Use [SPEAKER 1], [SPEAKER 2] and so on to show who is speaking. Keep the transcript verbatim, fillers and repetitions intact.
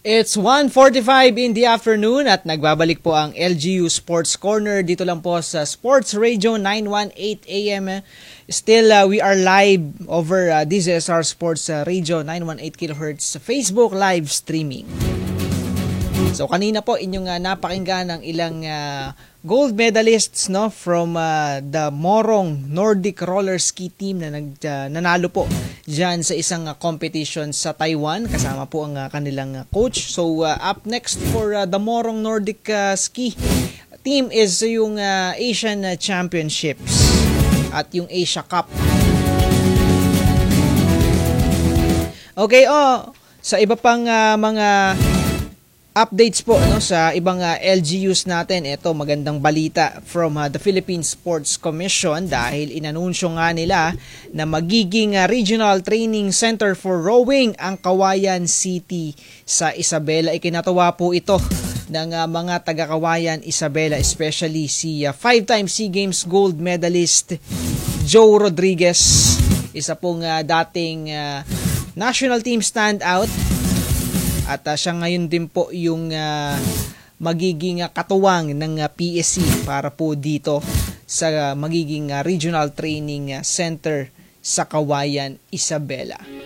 [SPEAKER 1] It's one forty-five in the afternoon at nagbabalik po ang L G U Sports Corner dito lang po sa Sports Radio nine eighteen A M. Still, uh, we are live over uh, D Z S R Sports uh, Radio nine eighteen kilohertz Facebook live streaming. So kanina po inyong uh, napakinggan ng ilang uh, gold medalists no from uh, the Morong Nordic Roller Ski team na nag, uh, nanalo po diyan sa isang uh, competition sa Taiwan, kasama po ang uh, kanilang uh, coach. So uh, up next for uh, the Morong Nordic uh, Ski team is yung uh, Asian uh, Championships at yung Asia Cup. Okay, oh, sa iba pang uh, mga updates po no sa ibang uh, L G Us natin, ito magandang balita from uh, the Philippine Sports Commission dahil inanunsyo nga nila na magiging uh, Regional Training Center for Rowing ang Cauayan City sa Isabela. Ikinatawa po ito ng uh, mga taga-Cauayan Isabela, especially si uh, five-time SEA Games gold medalist Joe Rodriguez, isa pong uh, dating uh, national team standout. At uh, siya ngayon din po yung uh, magiging uh, katuwang ng uh, P S C para po dito sa uh, magiging uh, Regional Training uh, Center sa Cauayan, Isabela.